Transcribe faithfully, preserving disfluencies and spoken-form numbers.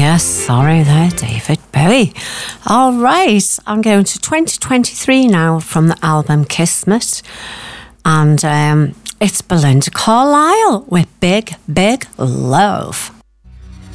Yes, sorry there, David Bowie. All right, I'm going to twenty twenty-three now from the album Kismet. And um, it's Belinda Carlisle with Big, Big Love.